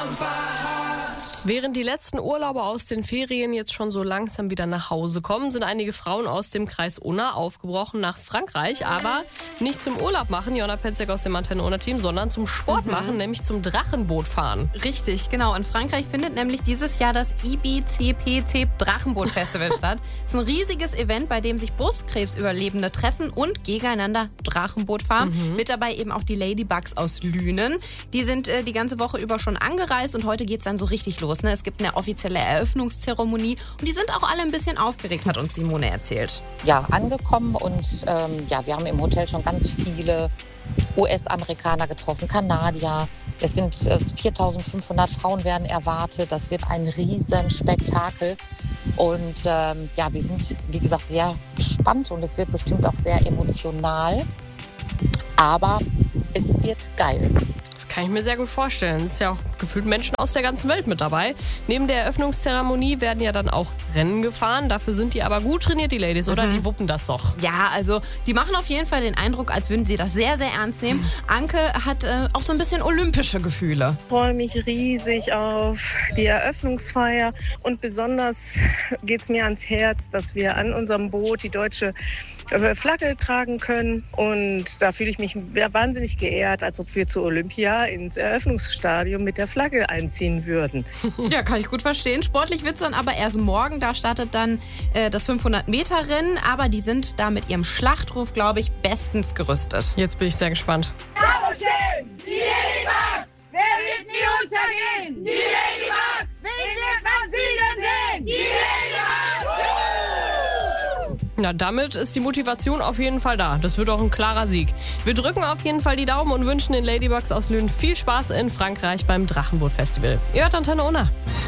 Während die letzten Urlauber aus den Ferien jetzt schon so langsam wieder nach Hause kommen, sind einige Frauen aus dem Kreis Unna aufgebrochen nach Frankreich, aber nicht zum Urlaub machen, Jonna Petzek aus dem Antenne Unna Team, sondern zum Sport machen, nämlich zum Drachenbootfahren. Richtig, genau. In Frankreich findet nämlich dieses Jahr das IBCPC Drachenboot-Festival statt. Es ist ein riesiges Event, bei dem sich Brustkrebsüberlebende treffen und gegeneinander Drachenboot fahren. Mit dabei eben auch die Ladybugs aus Lünen. Die sind die ganze Woche über schon angereist und heute geht es dann so richtig los. Es gibt eine offizielle Eröffnungszeremonie und die sind auch alle ein bisschen aufgeregt, hat uns Simone erzählt. Ja, angekommen und wir haben im Hotel schon ganz viele US-Amerikaner getroffen, Kanadier. Es sind 4.500 Frauen werden erwartet. Das wird ein Riesenspektakel. Und wir sind, wie gesagt, sehr gespannt und es wird bestimmt auch sehr emotional. Aber es wird geil. Das kann ich mir sehr gut vorstellen. Es ist ja auch gefühlt Menschen aus der ganzen Welt mit dabei. Neben der Eröffnungszeremonie werden ja dann auch Rennen gefahren. Dafür sind die aber gut trainiert, die Ladies, oder? Die wuppen das doch. Ja, also die machen auf jeden Fall den Eindruck, als würden sie das sehr, sehr ernst nehmen. Anke hat auch so ein bisschen olympische Gefühle. Ich freue mich riesig auf die Eröffnungsfeier. Und besonders geht es mir ans Herz, dass wir an unserem Boot die deutsche Flagge tragen können. Und da fühle ich mich wahnsinnig geehrt, als ob wir zu Olympia ins Eröffnungsstadion mit der Flagge einziehen würden. Ja, kann ich gut verstehen. Sportlich wird es dann aber erst morgen. Da startet dann das 500-Meter-Rennen. Aber die sind da mit ihrem Schlachtruf, glaube ich, bestens gerüstet. Jetzt bin ich sehr gespannt. Dankeschön, die Ladybugs! Wer wird nie untergehen? Die Ladybugs! Wen wird man siegen sehen? Die Ladybugs! Na, damit ist die Motivation auf jeden Fall da. Das wird auch ein klarer Sieg. Wir drücken auf jeden Fall die Daumen und wünschen den Ladybugs aus Lünen viel Spaß in Frankreich beim Drachenboot-Festival. Ihr hört Antenne Unna.